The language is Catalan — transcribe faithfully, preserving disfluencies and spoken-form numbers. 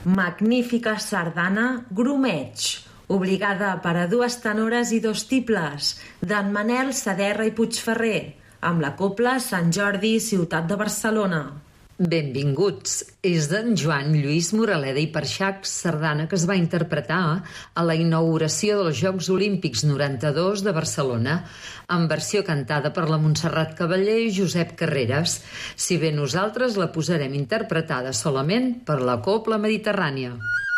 magnífica sardana Grumeig, obligada per a dues tenores i dos tibles, d'en Manel Saderra i Puigferrer, amb la cobla Sant Jordi, ciutat de Barcelona. Benvinguts. És d'en Joan Lluís Moraleda i Perxach, sardana que es va interpretar a la inauguració dels Jocs Olímpics noranta-dos de Barcelona, en versió cantada per la Montserrat Cavaller i Josep Carreras, si bé nosaltres la posarem interpretada solament per la Cobla Mediterrània.